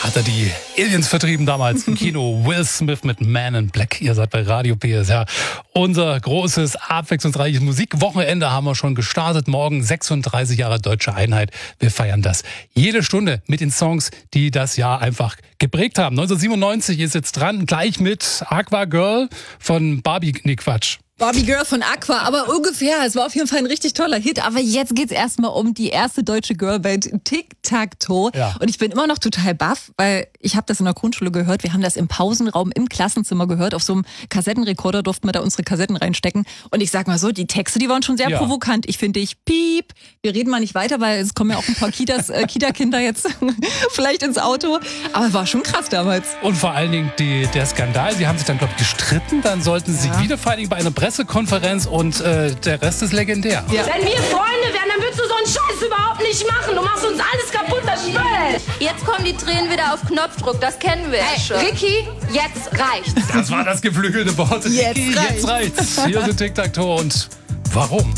hat er die Aliens vertrieben damals im Kino. Will Smith mit Man in Black. Ihr seid bei Radio PSR. Unser großes, abwechslungsreiches Musikwochenende haben wir schon gestartet. Morgen 36 Jahre Deutsche Einheit. Wir feiern das jede Stunde mit den Songs, die das Jahr einfach geprägt haben. 1997 ist jetzt dran, gleich mit Aqua Girl von Barbie Girl von Aqua, aber ungefähr. Es war auf jeden Fall ein richtig toller Hit. Aber jetzt geht's erstmal um die erste deutsche Girlband, Tic-Tac-Toe. Ja. Und ich bin immer noch total baff, weil ich habe das in der Grundschule gehört. Wir haben das im Pausenraum im Klassenzimmer gehört. Auf so einem Kassettenrekorder durften wir da unsere Kassetten reinstecken. Und ich sag mal so, die Texte, die waren schon sehr provokant. Ich finde, piep. Wir reden mal nicht weiter, weil es kommen ja auch ein paar Kita-Kinder jetzt vielleicht ins Auto. Aber war schon krass damals. Und vor allen Dingen der Skandal. Sie haben sich dann, glaube ich, gestritten. Dann sollten sie sich wieder vereinigen bei einer Pressekonferenz und der Rest ist legendär. Ja. Wenn wir Freunde wären, dann würdest du so einen Scheiß überhaupt nicht machen. Du machst uns alles kaputt, das Spöll. Jetzt kommen die Tränen wieder auf Knopfdruck, das kennen wir ja schon. Ricky, jetzt reicht's. Das war das geflügelte Wort. Jetzt reicht's. Hier sind Tic-Tac-Toe und warum?